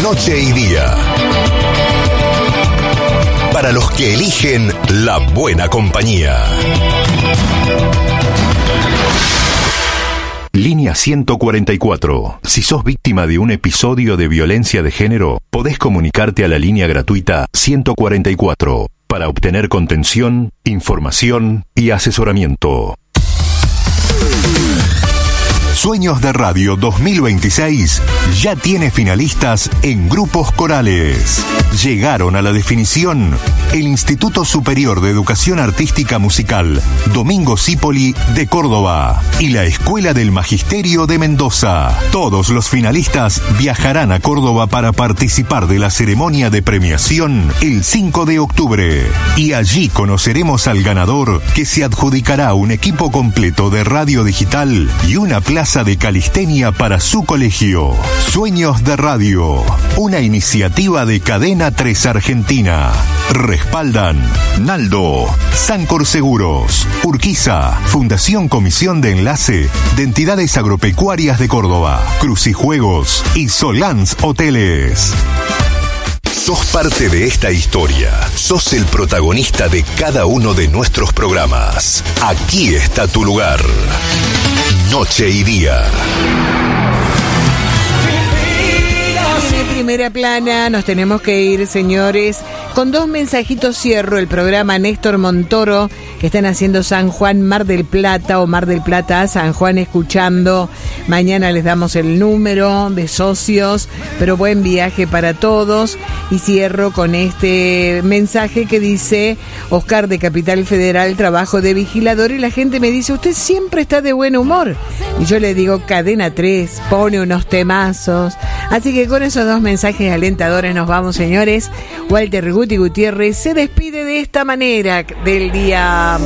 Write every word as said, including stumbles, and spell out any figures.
Noche y Día. Para los que eligen la buena compañía. Línea ciento cuarenta y cuatro. Si sos víctima de un episodio de violencia de género, podés comunicarte a la línea gratuita ciento cuarenta y cuatro para obtener contención, información y asesoramiento. Sueños de Radio dos mil veintiséis ya tiene finalistas en grupos corales. Llegaron a la definición el Instituto Superior de Educación Artística Musical Domingo Cipolli de Córdoba y la Escuela del Magisterio de Mendoza. Todos los finalistas viajarán a Córdoba para participar de la ceremonia de premiación el cinco de octubre. Y allí conoceremos al ganador, que se adjudicará un equipo completo de radio digital y una plaza de calistenia para su colegio. Sueños de Radio, una iniciativa de Cadena tres Argentina. Respaldan Naldo, Sancor Seguros, Urquiza, Fundación Comisión de Enlace de Entidades Agropecuarias de Córdoba, Crucijuegos y Solans Hoteles. Sos parte de esta historia. Sos el protagonista de cada uno de nuestros programas. Aquí está tu lugar. Noche y Día. Primera plana, nos tenemos que ir, señores. Con dos mensajitos cierro el programa. Néstor Montoro, que están haciendo San Juan, Mar del Plata o Mar del Plata a San Juan escuchando. Mañana les damos el número de socios, pero buen viaje para todos. Y cierro con este mensaje que dice Oscar de Capital Federal, trabajo de vigilador, y la gente me dice, usted siempre está de buen humor. Y yo le digo, Cadena tres pone unos temazos. Así que con esos dos mensajes alentadores nos vamos, señores. Walter Guti Gutiérrez se despide de esta manera del día